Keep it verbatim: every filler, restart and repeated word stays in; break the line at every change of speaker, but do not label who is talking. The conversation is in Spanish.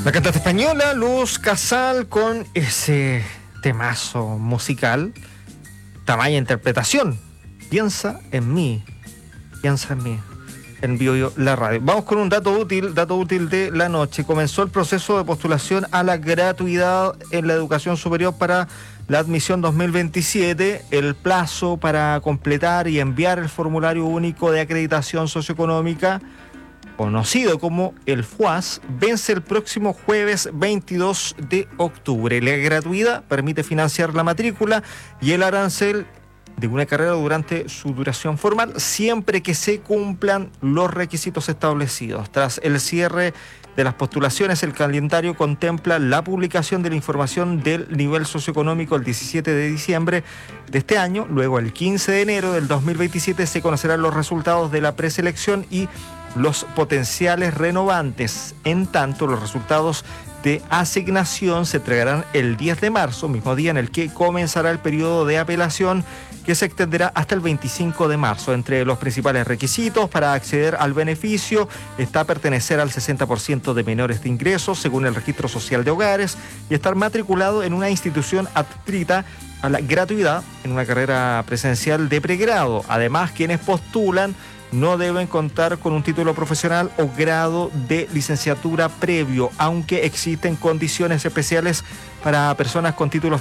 La cantante española Luz Casal con ese temazo musical, tamaña interpretación. Piensa en mí, piensa en mí. En Bio la radio. Vamos con un dato útil, dato útil de la noche. Comenzó el proceso de postulación a la gratuidad en la educación superior para la admisión dos mil veintisiete. El plazo para completar y enviar el formulario único de acreditación socioeconómica, conocido como el F U A S, vence el próximo jueves veintidós de octubre. La gratuidad permite financiar la matrícula y el arancel de una carrera durante su duración formal, siempre que se cumplan los requisitos establecidos. Tras el cierre de las postulaciones, el calendario contempla la publicación de la información del nivel socioeconómico el diecisiete de diciembre de este año. Luego, el quince de enero del dos mil veintisiete, se conocerán los resultados de la preselección y los potenciales renovantes. En tanto, los resultados de asignación se entregarán el diez de marzo, mismo día en el que comenzará el periodo de apelación, que se extenderá hasta el veinticinco de marzo. Entre los principales requisitos para acceder al beneficio está pertenecer al sesenta por ciento de menores de ingresos, según el Registro Social de Hogares, y estar matriculado en una institución adscrita a la gratuidad en una carrera presencial de pregrado. Además, quienes postulan no deben contar con un título profesional o grado de licenciatura previo, aunque existen condiciones especiales para personas con títulos